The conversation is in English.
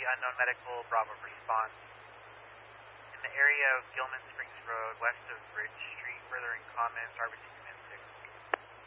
unknown medical, Bravo response. In the area of Gilman Springs Road, west of Bridge Street, furthering comments, RBC command